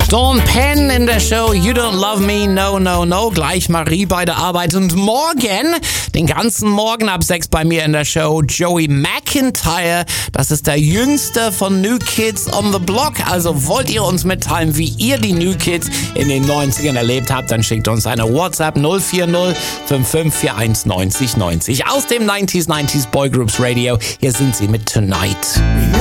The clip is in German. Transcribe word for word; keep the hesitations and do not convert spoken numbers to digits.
Dawn Penn in der Show You Don't Love Me, No, No, No. Gleich Marie bei der Arbeit. Und morgen, den ganzen Morgen ab sechs bei mir in der Show, Joey McIntyre. Das ist der jüngste von New Kids on the Block. Also wollt ihr uns mitteilen, wie ihr die New Kids in den neunzigern erlebt habt, dann schickt uns eine WhatsApp null vier null fünf fünf vier eins neunzig neunzig. Aus dem neunziger neunzig Boy Groups Radio. Hier sind sie mit Tonight.